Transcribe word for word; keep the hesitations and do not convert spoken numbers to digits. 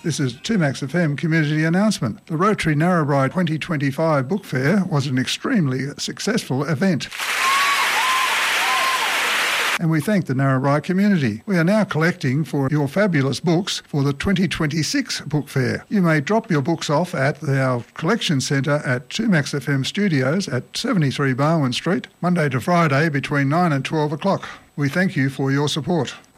This is two Max F M community announcement. The Rotary Narrabri twenty twenty-five Book Fair was an extremely successful event. And we thank the Narrabri community. We are now collecting for your fabulous books for the twenty twenty-six Book Fair. You may drop your books off at our collection centre at two Max F M Studios at seventy-three Barwon Street, Monday to Friday between nine and twelve o'clock. We thank you for your support.